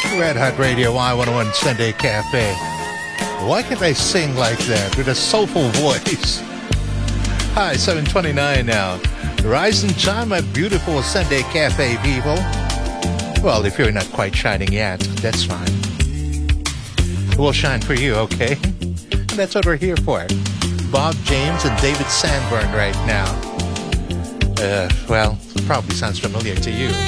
Red Hot Radio Y101 Sunday Cafe. Why can't I sing like that with a soulful voice? Hi, 7:29 now. Rise and shine, my beautiful Sunday Cafe people. Well, if you're not quite shining yet, that's fine. We'll shine for you, okay? And that's what we're here for. Bob James and David Sanborn right now. Well, it probably sounds familiar to you.